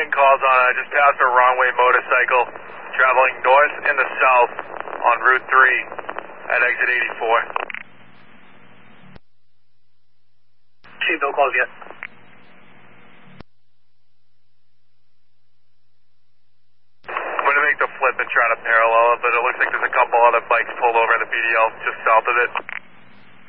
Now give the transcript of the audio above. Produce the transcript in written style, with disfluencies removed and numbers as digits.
getting calls on I just passed a wrong way motorcycle traveling north and the south on Route 3 at exit 84. Chief, no calls yet. I'm going to make the flip and try to parallel it, but it looks like there's a couple other bikes pulled over in the BDL just south of it.